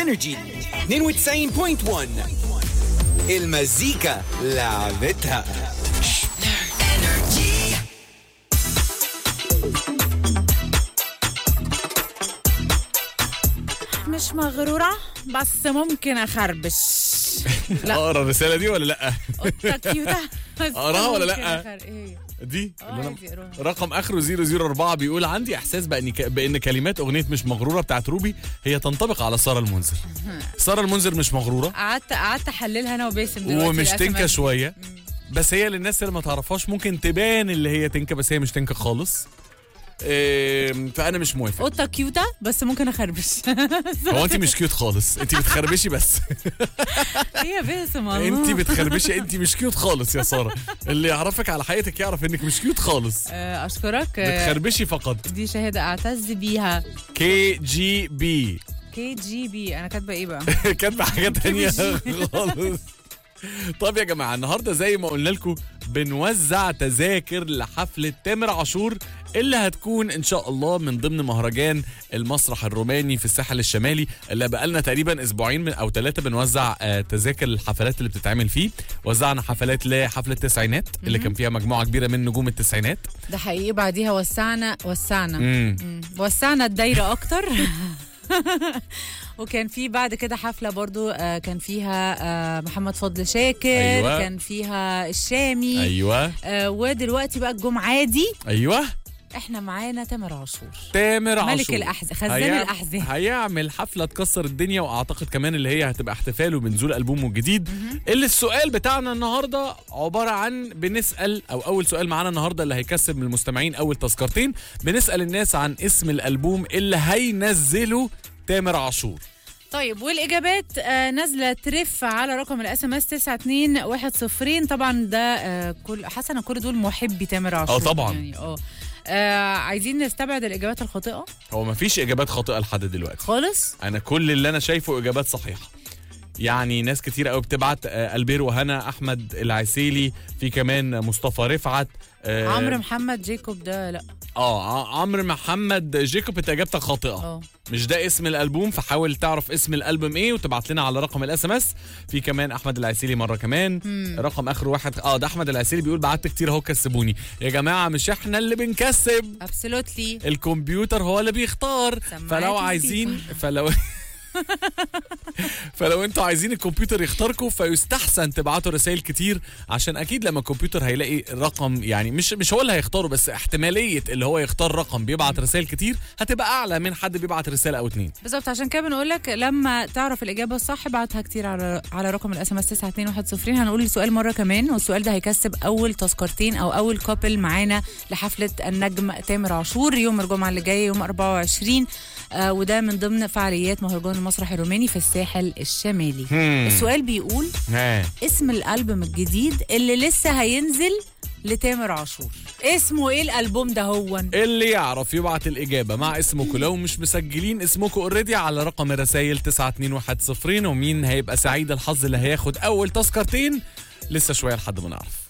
انرجي 92.1 المزيكا لعبتها. مش مغرورة بس ممكن أخربش. لا اقرا الرسالة دي ولا لا؟ قطة كيوتة بس أقراها ولا ممكن لأ؟ إيه؟ دي اللي عادي أقراها. رقم اخره 004 بيقول عندي احساس بان كلمات اغنيه مش مغروره بتاعت روبي هي تنطبق على ساره المنذر. ساره المنذر مش مغروره قعدت احللها انا وباسم دلوقتي ومش الأسماء تنكه دي. شويه، بس هي للناس اللي ما تعرفهاش ممكن تبان اللي هي تنكه بس هي مش تنكه خالص. فانا مش موافق. قطة كيوتة بس ممكن أخربش. هو انت مش كيوت خالص، انت بتخربشي بس. هي باسم الله. انت بتخربشي، انت مش كيوت خالص يا ساره. اللي يعرفك على حقيقتك يعرف انك مش كيوت خالص، أشكرك. بتخربشي فقط. دي شهادة أعتز بيها. KGB. KGB أنا كاتبة إيه بقى؟ كاتبه حاجات تانية خالص. طب يا جماعه النهارده زي ما قلنا لكم بنوزع تذاكر لحفله تامر عاشور اللي هتكون ان شاء الله من ضمن مهرجان المسرح الروماني في الساحل الشمالي، اللي بقالنا تقريبا اسبوعين او 3 بنوزع تذاكر الحفلات اللي بتتعمل فيه. وزعنا حفلات لحفله التسعينات اللي كان فيها مجموعه كبيره من نجوم التسعينات. ده حقيقي. بعديها وسعنا الدايرة أكتر. وكان في بعد كده حفلة برضو كان فيها محمد فضل شاكر. أيوة. كان فيها الشامي. ايوه. ودلوقتي بقى الجمعة دي ايوه احنا معانا تامر عاشور. تامر عاشور ملك الأحزان، خزان الأحزان. هيعمل حفله تكسر الدنيا، واعتقد كمان اللي هي هتبقى احتفاله بنزول البومه الجديد. اللي السؤال بتاعنا النهارده عباره عن بنسال، او اول سؤال معانا النهارده اللي هيكسب من المستمعين اول تذكرتين، بنسال الناس عن اسم الالبوم اللي هينزله تامر عاشور. طيب والإجابات نازلة ترف على رقم الSMS 92110. طبعا ده كل دول محبي تامر عاشور. طبعا يعني عايزين نستبعد الإجابات الخاطئة. هو مفيش اجابات خاطئه لحد دلوقتي خالص. انا كل اللي انا شايفه اجابات صحيحه. يعني ناس كتير قوي بتبعت البير وهنا، احمد العسيلي، في كمان مصطفى رفعت، عمرو محمد جيكوب ده لا. عمرو محمد جيكوب انت اجابتك خاطئه. مش ده اسم الالبوم، فحاول تعرف اسم الالبوم ايه وتبعت لنا على رقم الSMS. في كمان احمد العسيلي مره كمان. رقم اخر واحد ده احمد العسيلي بيقول بعت كتير اهو كسبوني. يا جماعه مش احنا اللي بنكسب، ابسولوتلي الكمبيوتر هو اللي بيختار. فلو عايزين فلو انتوا عايزين الكمبيوتر يختاركم فيستحسن تبعتوا رسائل كتير، عشان اكيد لما الكمبيوتر هيلاقي رقم، يعني مش هو اللي هيختاره، بس احتماليه اللي هو يختار رقم بيبعت رسائل كتير هتبقى اعلى من حد بيبعت رساله او 2 بالظبط. عشان كده بنقول لك لما تعرف الاجابه الصح ابعتها كتير على رقم الSMS 92110. هنقول السؤال مره كمان، والسؤال ده هيكسب اول تذكرتين او اول كابل معانا لحفله النجم تامر عاشور يوم الجمعه اللي جايه يوم 24. وده من ضمن فعاليات مهرجان المسرح الروماني في الساحل الشمالي. السؤال بيقول اسم الألبوم الجديد اللي لسه هينزل لتامر عاشور، اسمه ايه الألبوم ده؟ هو اللي يعرف يبعت الإجابة مع اسمكم لو مش مسجلين اسمكم اوريدي على رقم الرسايل 92110. ومين هيبقى سعيد الحظ اللي هياخد أول تذكرتين لسه شوية لحد ما نعرف.